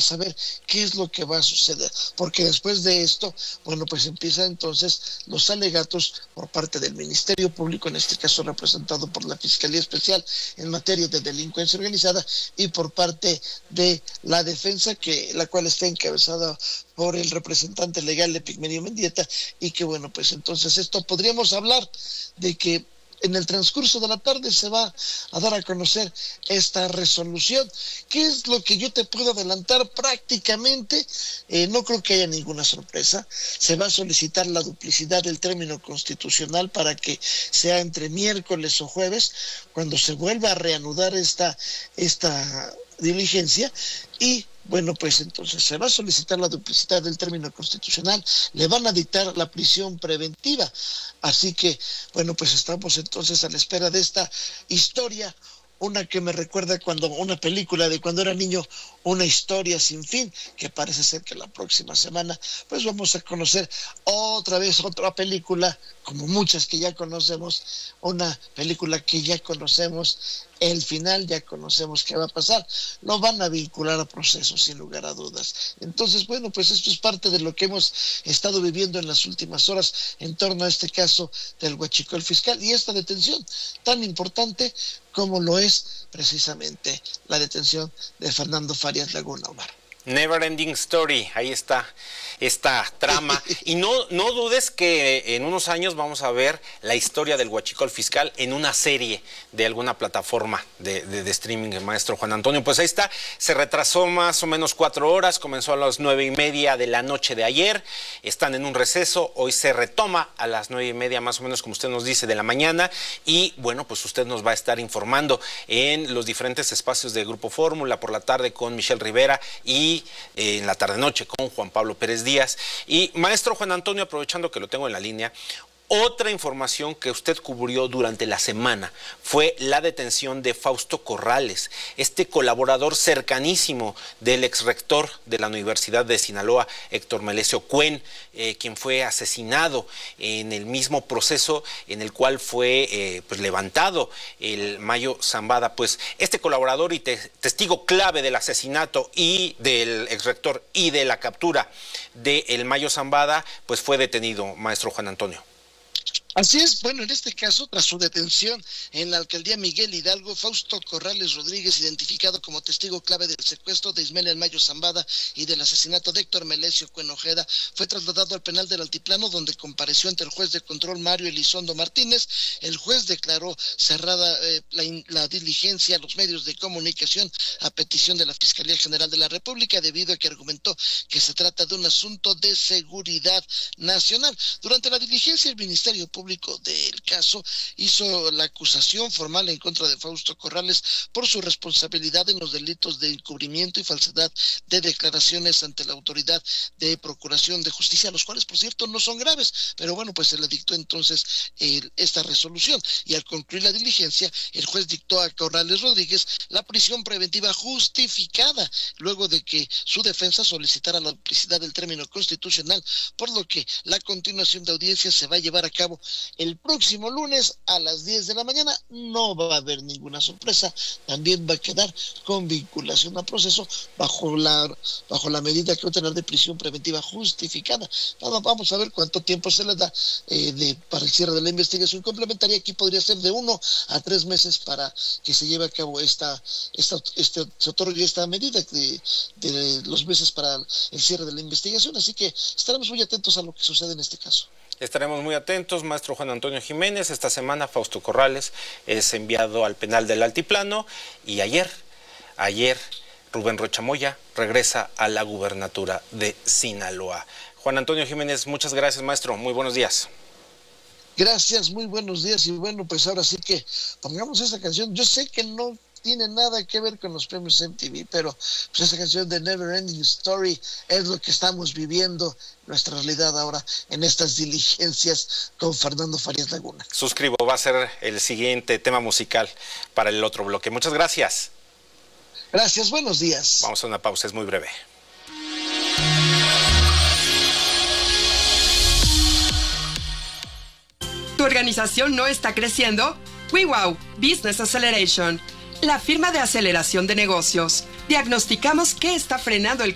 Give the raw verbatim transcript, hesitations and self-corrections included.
vamos a ver qué es lo que va a suceder, porque después de esto, bueno, pues empiezan entonces los alegatos por parte del Ministerio Público, en este caso representado por la Fiscalía Especial en materia de delincuencia organizada, y por parte de la defensa, que la cual está encabezada por el representante legal de Pigmenio Mendieta, y que bueno, pues entonces esto podríamos hablar de que en el transcurso de la tarde se va a dar a conocer esta resolución. ¿Qué es lo que yo te puedo adelantar? Prácticamente eh, no creo que haya ninguna sorpresa. Se va a solicitar la duplicidad del término constitucional para que sea entre miércoles o jueves, cuando se vuelva a reanudar esta, esta diligencia. Y bueno, pues entonces se va a solicitar la duplicidad del término constitucional, le van a dictar la prisión preventiva. Así que, bueno, pues estamos entonces a la espera de esta historia, una que me recuerda cuando una película de cuando era niño, Una historia sin fin, que parece ser que la próxima semana pues vamos a conocer otra vez otra película, como muchas que ya conocemos, una película que ya conocemos el final, ya conocemos qué va a pasar, lo van a vincular a procesos sin lugar a dudas. Entonces, bueno, pues esto es parte de lo que hemos estado viviendo en las últimas horas en torno a este caso del huachicol fiscal y esta detención tan importante como lo es precisamente la detención de Fernando Farías Laguna, Omar. Never Ending Story, ahí está esta trama. Y no, no dudes que en unos años vamos a ver la historia del huachicol fiscal en una serie de alguna plataforma de, de, de streaming, el maestro Juan Antonio. Pues ahí está, se retrasó más o menos cuatro horas, comenzó a las nueve y media de la noche de ayer, están en un receso, hoy se retoma a las nueve y media más o menos, como usted nos dice, de la mañana. Y bueno, pues usted nos va a estar informando en los diferentes espacios de Grupo Fórmula, por la tarde con Michelle Rivera y Eh, en la tarde-noche con Juan Pablo Pérez Díaz. Y maestro Juan Antonio, aprovechando que lo tengo en la línea, otra información que usted cubrió durante la semana fue la detención de Fausto Corrales, este colaborador cercanísimo del exrector de la Universidad de Sinaloa, Héctor Melesio Cuen, eh, quien fue asesinado en el mismo proceso en el cual fue eh, pues, levantado el Mayo Zambada. Pues este colaborador y te testigo clave del asesinato y del exrector y de la captura del Mayo Zambada, pues fue detenido, maestro Juan Antonio. Así es, bueno, en este caso, tras su detención en la alcaldía Miguel Hidalgo, Fausto Corrales Rodríguez, identificado como testigo clave del secuestro de Ismael El Mayo Zambada y del asesinato de Héctor Melesio Cuen Ojeda, fue trasladado al penal del Altiplano, donde compareció ante el juez de control Mario Elizondo Martínez. El juez declaró cerrada eh, la, la diligencia a los medios de comunicación a petición de la Fiscalía General de la República, debido a que argumentó que se trata de un asunto de seguridad nacional. Durante la diligencia, el Ministerio Público del caso hizo la acusación formal en contra de Fausto Corrales por su responsabilidad en los delitos de encubrimiento y falsedad de declaraciones ante la autoridad de procuración de justicia, los cuales por cierto no son graves, pero bueno, pues se le dictó entonces eh, esta resolución, y al concluir la diligencia el juez dictó a Corrales Rodríguez la prisión preventiva justificada, luego de que su defensa solicitara la duplicidad del término constitucional, por lo que la continuación de audiencia se va a llevar a cabo el próximo lunes a las diez de la mañana. No va a haber ninguna sorpresa, también va a quedar con vinculación a proceso bajo la bajo la medida que va a tener de prisión preventiva justificada. Vamos a ver cuánto tiempo se le da eh, de, para el cierre de la investigación complementaria. Aquí podría ser de uno a tres meses para que se lleve a cabo esta, esta este, se otorgue esta medida de, de los meses para el cierre de la investigación. Así que estaremos muy atentos a lo que sucede en este caso. Estaremos muy atentos, maestro Juan Antonio Jiménez. Esta semana Fausto Corrales es enviado al penal del Altiplano y ayer, ayer Rubén Rocha Moya regresa a la gubernatura de Sinaloa. Juan Antonio Jiménez, muchas gracias, maestro. Muy buenos días. Gracias, muy buenos días. Y bueno, pues ahora sí que pongamos esta canción. Yo sé que no tiene nada que ver con los premios M T V, pero pues esa canción de Never Ending Story es lo que estamos viviendo, nuestra realidad ahora en estas diligencias con Fernando Farías Laguna. Suscribo, va a ser el siguiente tema musical para el otro bloque. Muchas gracias. Gracias, buenos días. Vamos a una pausa, es muy breve. ¿Tu organización no está creciendo? WeWow Business Acceleration, la firma de aceleración de negocios. Diagnosticamos qué está frenando el